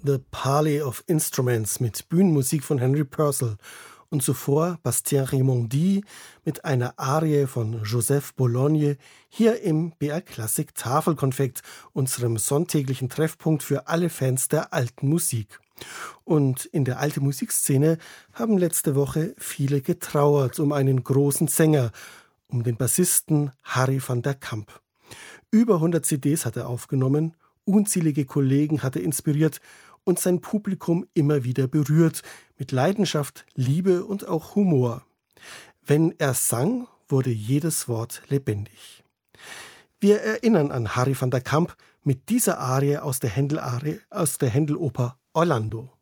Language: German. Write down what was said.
The Parley of Instruments mit Bühnenmusik von Henry Purcell und zuvor Bastien Rimondi mit einer Arie von Joseph Bologne hier im BR Klassik Tafelkonfekt, unserem sonntäglichen Treffpunkt für alle Fans der alten Musik. Und in der alten Musikszene haben letzte Woche viele getrauert um einen großen Sänger, um den Bassisten Harry van der Kamp. Über 100 CDs hat er aufgenommen, unzählige Kollegen hat er inspiriert und sein Publikum immer wieder berührt, mit Leidenschaft, Liebe und auch Humor. Wenn er sang, wurde jedes Wort lebendig. Wir erinnern an Harry van der Kamp mit dieser Arie aus der Händel-Oper Orlando.